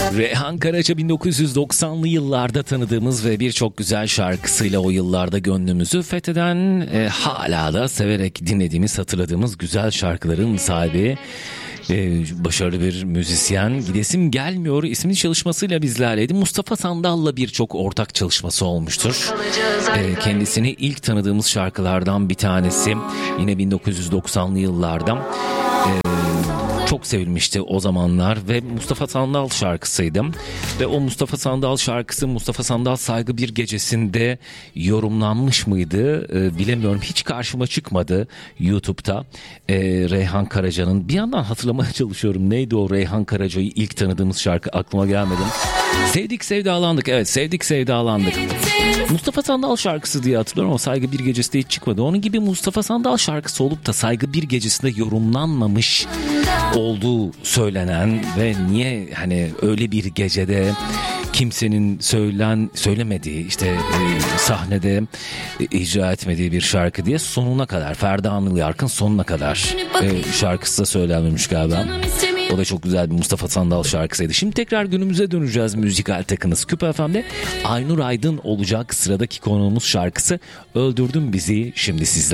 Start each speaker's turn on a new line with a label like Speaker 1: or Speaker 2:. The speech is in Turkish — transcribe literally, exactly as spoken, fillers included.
Speaker 1: Reyhan Karaca bin dokuz yüz doksanlı yıllarda tanıdığımız ve birçok güzel şarkısıyla o yıllarda gönlümüzü fetheden, e, hala da severek dinlediğimiz, hatırladığımız güzel şarkıların sahibi, e, başarılı bir müzisyen. Gidesim Gelmiyor isimli çalışmasıyla bizlerleydi. Mustafa Sandal'la birçok ortak çalışması olmuştur. E, kendisini ilk tanıdığımız şarkılardan bir tanesi yine bin dokuz yüz doksanlı yıllarda. E, Çok sevilmişti o zamanlar ve Mustafa Sandal şarkısıydı. Ve o Mustafa Sandal şarkısı Mustafa Sandal Saygı Bir Gecesi'nde yorumlanmış mıydı ee, bilemiyorum. Hiç karşıma çıkmadı YouTube'da. Ee, Reyhan Karaca'nın, bir yandan hatırlamaya çalışıyorum. Neydi o Reyhan Karaca'yı ilk tanıdığımız şarkı, aklıma gelmedi. Sevdik Sevdalandık, evet Sevdik Sevdalandık. Mustafa Sandal şarkısı diye hatırlıyorum ama Saygı Bir Gecesi'nde hiç çıkmadı. Onun gibi Mustafa Sandal şarkısı olup da Saygı Bir Gecesi'nde yorumlanmamış olduğu söylenen ve niye hani öyle bir gecede kimsenin söylen söylemediği, işte e, sahnede e, icra etmediği bir şarkı diye sonuna kadar, Ferdi Anılyarkın sonuna kadar e, şarkısı da söylenmemiş galiba. O da çok güzel bir Mustafa Sandal şarkısıydı. Şimdi tekrar günümüze döneceğiz müzikal takınız. Küp F M'de Aynur Aydın olacak sıradaki konuğumuz, şarkısı Öldürdün Bizi şimdi sizler.